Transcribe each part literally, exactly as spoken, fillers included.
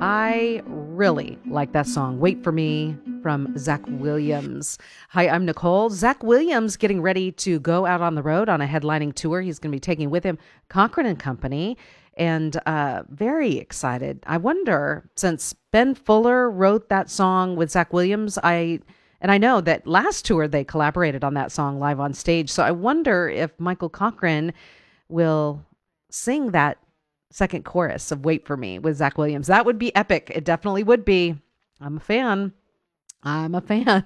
I really like that song, Wait For Me, from Zach Williams. Hi, I'm Nicole. Zach Williams getting ready to go out on the road on a headlining tour. He's going to be taking with him Cochran and Company, and uh, very excited. I wonder, since Ben Fuller wrote that song with Zach Williams, I and I know that last tour they collaborated on that song live on stage, so I wonder if Michael Cochran will sing that second chorus of Wait For Me with Zach Williams. That would be epic. It definitely would be. I'm a fan. I'm a fan.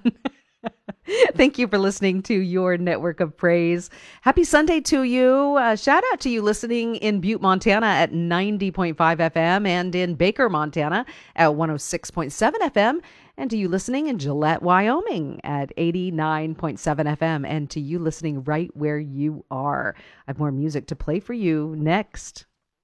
Thank you for listening to your network of praise. Happy Sunday to you. Uh, shout out to you listening in Butte, Montana at ninety point five F M and in Baker, Montana at one oh six point seven F M. And to you listening in Gillette, Wyoming at eighty-nine point seven F M. And to you listening right where you are. I have more music to play for you next.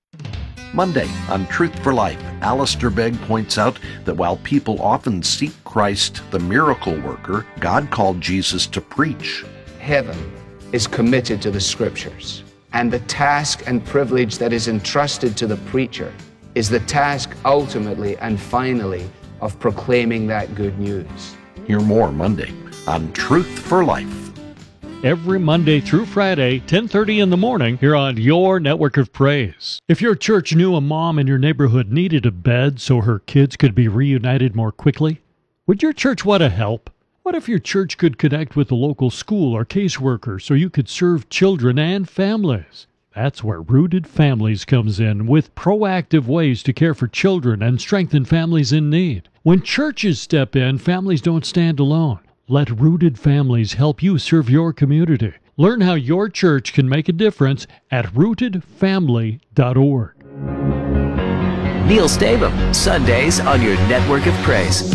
Monday on Truth for Life, Alistair Begg points out that while people often seek Christ, the miracle worker, God called Jesus to preach. Heaven is committed to the Scriptures, and the task and privilege that is entrusted to the preacher is the task ultimately and finally of proclaiming that good news. Hear more Monday on Truth for Life. Every Monday through Friday, ten thirty in the morning, here on your network of praise. If your church knew a mom in your neighborhood needed a bed so her kids could be reunited more quickly, would your church want to help? What if your church could connect with a local school or caseworker so you could serve children and families? That's where Rooted Families comes in, with proactive ways to care for children and strengthen families in need. When churches step in, families don't stand alone. Let Rooted Families help you serve your community. Learn how your church can make a difference at rooted family dot org. Neil Stavum, Sundays on your network of praise.